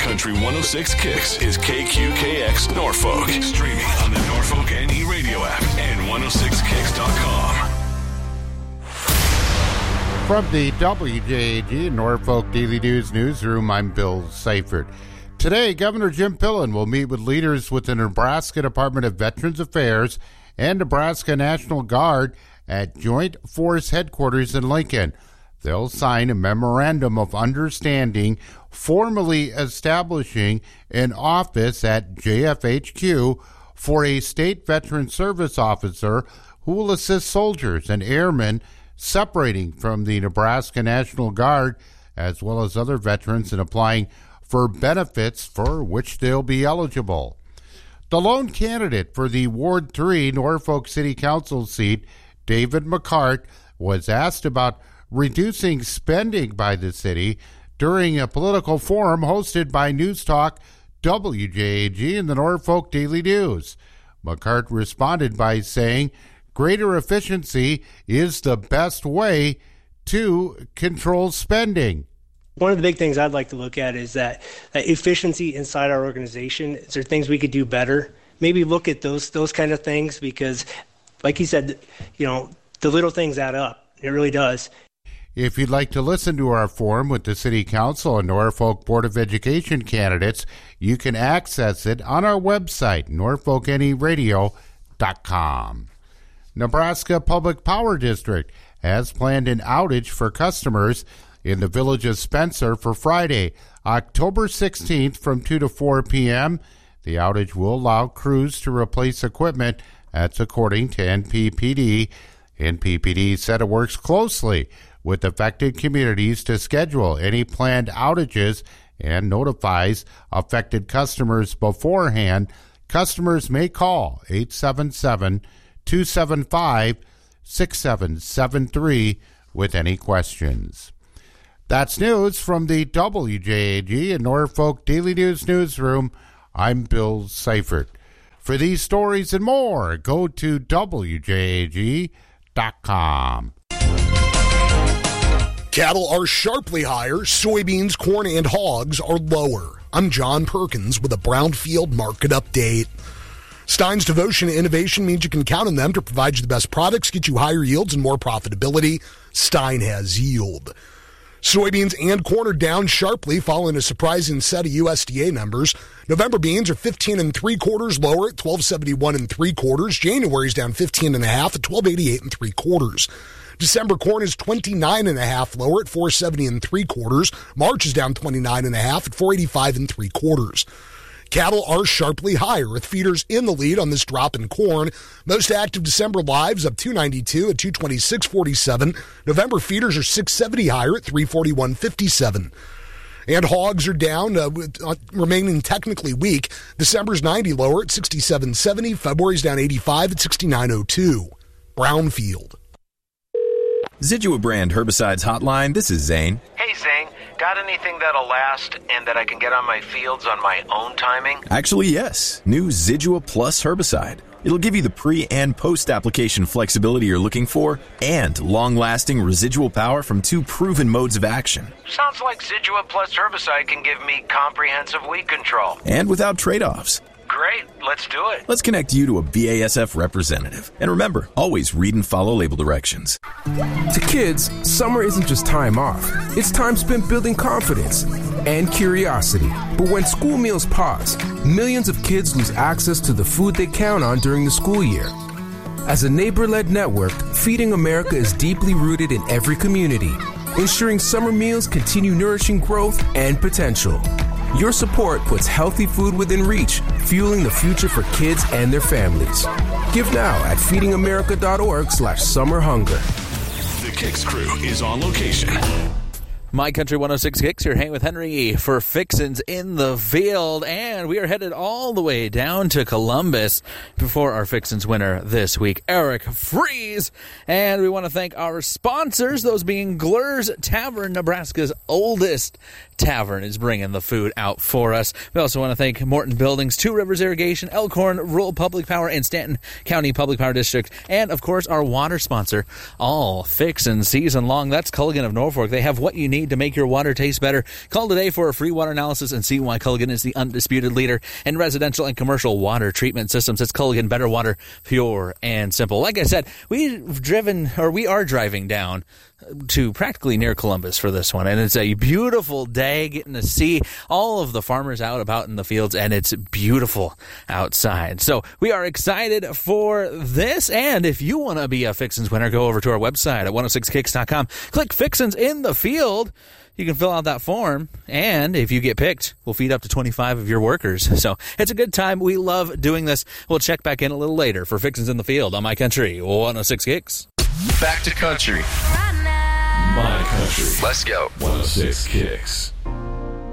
Country 106 Kicks is KQKX Norfolk. Streaming on the Norfolk NE radio app and 106kicks.com. From the WJAG Norfolk Daily News newsroom, I'm Bill Seifert. Today, Governor Jim Pillen will meet with leaders with the Nebraska Department of Veterans Affairs and Nebraska National Guard at Joint Force Headquarters in Lincoln. They'll sign a memorandum of understanding formally establishing an office at JFHQ for a state veteran service officer who will assist soldiers and airmen separating from the Nebraska National Guard, as well as other veterans, in applying for benefits for which they'll be eligible. The lone candidate for the Ward 3 Norfolk City Council seat, David McCart, was asked about reducing spending by the city during a political forum hosted by News Talk WJAG and the Norfolk Daily News. McCart responded by saying greater efficiency is the best way to control spending. One of the big things I'd like to look at is that efficiency inside our organization. Is there things we could do better? Maybe look at those kind of things, because like he said, the little things add up. It really does. If you'd like to listen to our forum with the City Council and Norfolk Board of Education candidates, you can access it on our website, norfolkneradio.com. Nebraska Public Power District has planned an outage for customers in the village of Spencer for Friday, October 16th from 2 to 4 p.m. The outage will allow crews to replace equipment. That's according to NPPD. NPPD said it works closely with affected communities to schedule any planned outages and notifies affected customers beforehand. Customers may call 877-275-6773 with any questions. That's news from the WJAG and Norfolk Daily News newsroom. I'm Bill Seifert. For these stories and more, go to WJAG.com. Cattle are sharply higher, soybeans, corn, and hogs are lower. I'm John Perkins with a Brownfield Market Update. Stein's devotion to innovation means you can count on them to provide you the best products, get you higher yields and more profitability. Stein has yield. Soybeans and corn are down sharply following a surprising set of USDA numbers. November beans are 15 3/4 lower at 12.71 3/4. January's down 15.5 at 12.88 3/4. December corn is 29.5 lower at 4.70 3/4. March is down 29.5 at 4.85 3/4. Cattle are sharply higher, with feeders in the lead on this drop in corn. Most active December lives up 292 at 226.47. November feeders are 670 higher at 341.57. And hogs are down, remaining technically weak. December's 90 lower at 67.70. February's down 85 at 69.02. Brownfield. Zidua brand herbicides hotline. This is Zane. Hey, Zane. Got anything that'll last and that I can get on my fields on my own timing? Actually, yes. New Zidua Plus herbicide. It'll give you the pre- and post-application flexibility you're looking for and long-lasting residual power from 2 proven modes of action. Sounds like Zidua Plus herbicide can give me comprehensive weed control. And without trade-offs. Great, let's do it. Let's connect you to a BASF representative. And remember, always read and follow label directions. To kids, summer isn't just time off. It's time spent building confidence and curiosity. But when school meals pause, millions of kids lose access to the food they count on during the school year. As a neighbor-led network, Feeding America is deeply rooted in every community, ensuring summer meals continue nourishing growth and potential. Your support puts healthy food within reach, fueling the future for kids and their families. Give now at feedingamerica.org/summerhunger. The Kicks crew is on location. My Country 106 Kicks, you're hanging with Henry for Fixins in the Field, and we are headed all the way down to Columbus before our Fixins winner this week, Eric Fries. And we want to thank our sponsors, those being Glur's Tavern, Nebraska's oldest Tavern is bringing the food out for us. We also want to thank Morton Buildings, Two Rivers Irrigation, Elkhorn Rural Public Power, and Stanton County Public Power District, and, of course, our water sponsor, all Fixin' season long. That's Culligan of Norfolk. They have what you need to make your water taste better. Call today for a free water analysis and see why Culligan is the undisputed leader in residential and commercial water treatment systems. It's Culligan, better water, pure and simple. Like I said, we are driving down to practically near Columbus for this one, and it's a beautiful day, getting to see all of the farmers out about in the fields, and it's beautiful outside. So we are excited for this, and if you want to be a Fixins winner, go over to our website at 106kicks.com, click Fixins in the field. You can fill out that form, and if you get picked, we'll feed up to 25 of your workers. So it's a good time. We love doing this. We'll check back in a little later for Fixins in the Field on My Country 106 Kicks. Back to country. My Country. Let's go. 106 Kicks.